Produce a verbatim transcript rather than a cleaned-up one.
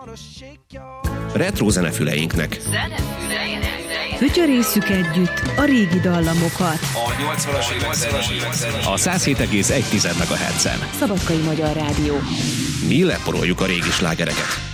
Retro zenefüleinknek. Fütyörésszük együtt a régi dallamokat. A nyolcvanas évek A száz hét egész egy megahertzen. Szabadkai Magyar Rádió. Mi leporoljuk a régi slágereket.